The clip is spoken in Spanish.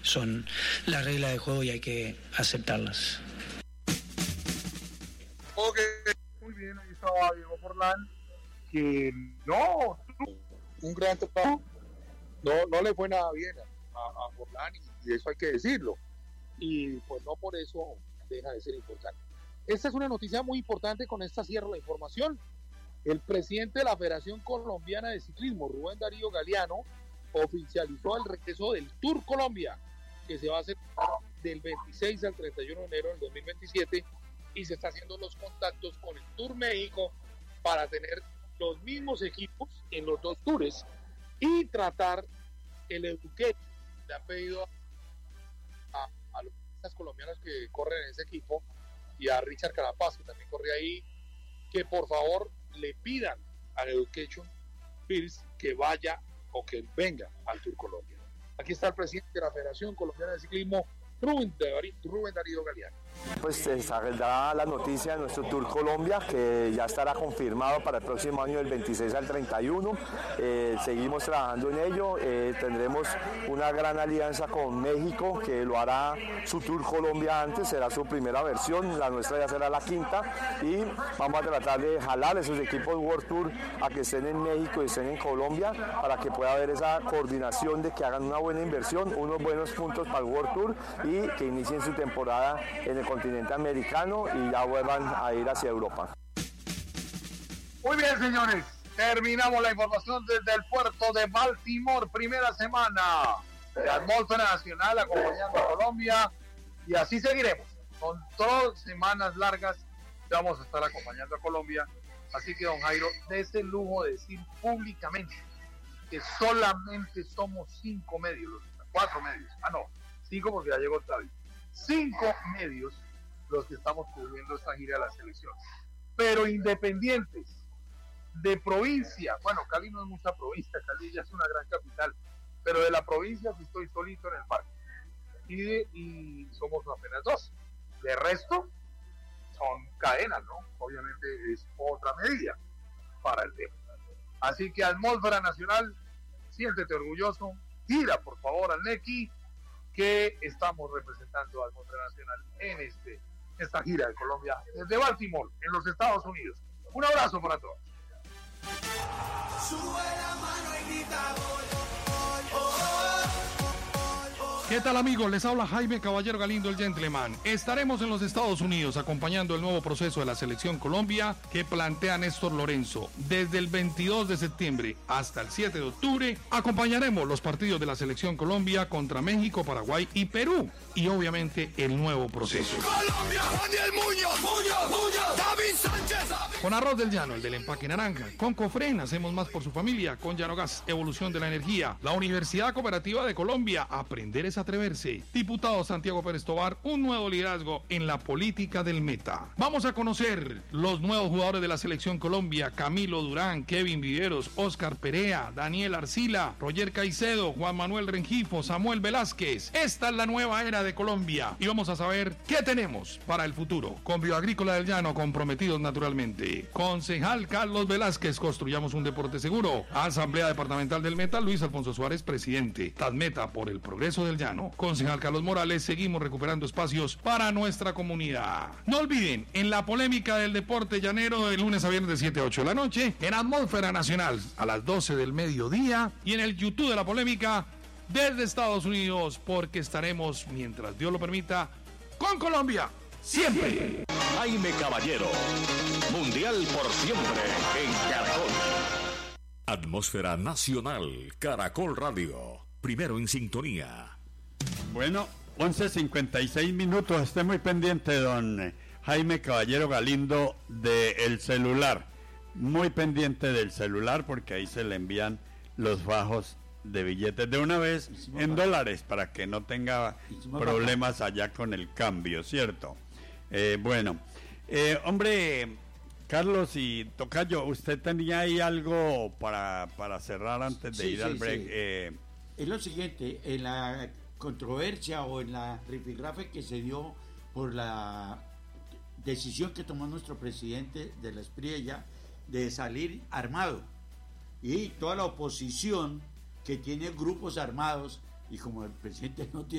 son las reglas de juego y hay que aceptarlas. Ok, muy bien, ahí estaba Diego Forlán, que no, un gran trabajo, no le fue nada bien a Forlán y eso hay que decirlo, y pues no por eso deja de ser importante. Esta es una noticia muy importante, con esta cierro la información. El presidente de la Federación Colombiana de Ciclismo, Rubén Darío Galeano, oficializó el regreso del Tour Colombia, que se va a hacer del 26 al 31 de enero del 2027, y se está haciendo los contactos con el Tour México para tener los mismos equipos en los dos tours y tratar el education. Le han pedido a los colombianos que corren en ese equipo y a Richard Carapaz, que también corre ahí, que por favor le pidan al Education First que vaya o que venga al Tour Colombia. Aquí está el presidente de la Federación Colombiana de Ciclismo, Rubén Darío Galeano. Pues se saldrá la noticia de nuestro Tour Colombia, que ya estará confirmado para el próximo año del 26 al 31. Seguimos trabajando en ello. Tendremos una gran alianza con México, que lo hará su Tour Colombia antes, será su primera versión, la nuestra ya será la quinta, y vamos a tratar de jalar esos equipos World Tour a que estén en México y estén en Colombia, para que pueda haber esa coordinación de que hagan una buena inversión, unos buenos puntos para el World Tour y que inicien su temporada en el continente americano y ya vuelvan a ir hacia Europa. Muy bien, señores, terminamos la información desde el puerto de Baltimore. Primera semana de atmósfera nacional acompañando a Colombia, y así seguiremos con todas semanas largas. Vamos a estar acompañando a Colombia, así que don Jairo, de ese lujo de decir públicamente que solamente somos 5 medios, 4 medios, 5 porque ya llegó Octavio, 5 medios los que estamos cubriendo esta gira de la selección, pero independientes de provincia. Bueno, Cali no es mucha provincia, Cali ya es una gran capital, pero de la provincia sí estoy solito en el parque, y somos apenas 2. De resto son cadenas, ¿no? Obviamente es otra medida para el tema. Así que atmósfera nacional, siéntete orgulloso, tira por favor al Nequi, que estamos representando a Atmósfera Nacional en esta gira de Colombia desde Baltimore, en los Estados Unidos. Un abrazo para todos. Sube la mano y grita gol. ¿Qué tal, amigos? Les habla Jaime Caballero Galindo, el Gentleman. Estaremos en los Estados Unidos acompañando el nuevo proceso de la Selección Colombia que plantea Néstor Lorenzo. Desde el 22 de septiembre hasta el 7 de octubre acompañaremos los partidos de la Selección Colombia contra México, Paraguay y Perú. Y obviamente el nuevo proceso. Colombia, Daniel Muñoz, David Sánchez. Con Arroz del Llano, el del empaque naranja. Con Cofren, hacemos más por su familia. Con Llanogas, evolución de la energía. La Universidad Cooperativa de Colombia, aprender es atreverse. Diputado Santiago Pérez Tobar, un nuevo liderazgo en la política del Meta. Vamos a conocer los nuevos jugadores de la Selección Colombia: Camilo Durán, Kevin Viveros, Oscar Perea, Daniel Arcila, Roger Caicedo, Juan Manuel Rengifo, Samuel Velázquez. Esta es la nueva era de Colombia y vamos a saber qué tenemos para el futuro. Con Bioagrícola del Llano, comprometidos naturalmente. Concejal Carlos Velázquez, construyamos un deporte seguro. Asamblea Departamental del Meta, Luis Alfonso Suárez, presidente. Tadmeta, por el progreso del Llano. Concejal Carlos Morales, seguimos recuperando espacios para nuestra comunidad. No olviden, en la polémica del deporte llanero, de lunes a viernes de 7 a 8 de la noche, en Atmósfera Nacional a las 12 del mediodía, y en el YouTube de la polémica desde Estados Unidos, porque estaremos, mientras Dios lo permita, con Colombia, siempre. Jaime Caballero, Mundial por siempre en Caracol. Atmósfera Nacional, Caracol Radio, primero en sintonía. Bueno, 11:56 minutos. Esté muy pendiente, don Jaime Caballero Galindo, del celular. Muy pendiente del celular, porque ahí se le envían los fajos de billetes de una vez en dólares, para que no tenga problemas allá con el cambio, ¿cierto? Hombre, Carlos y Tocayo, usted tenía ahí algo para cerrar antes de ir al break. Es lo siguiente, en la controversia o en la rifirrafe que se dio por la decisión que tomó nuestro presidente de la Espriella de salir armado, y toda la oposición que tiene grupos armados, y como el presidente no tiene